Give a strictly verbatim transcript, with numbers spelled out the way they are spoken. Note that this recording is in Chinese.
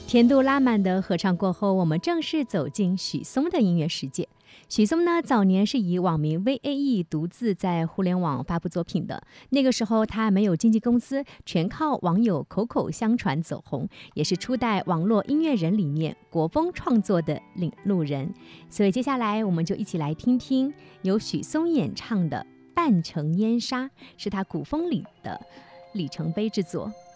甜度拉满的合唱过后，我们正式走进许嵩的音乐世界。许嵩呢，早年是以网名 V A E 独自在互联网发布作品的。那个时候他没有经纪公司，全靠网友口口相传走红，也是初代网络音乐人里面国风创作的领路人。所以接下来我们就一起来听听由许嵩演唱的《半城烟沙》，是他古风里的里程碑之作。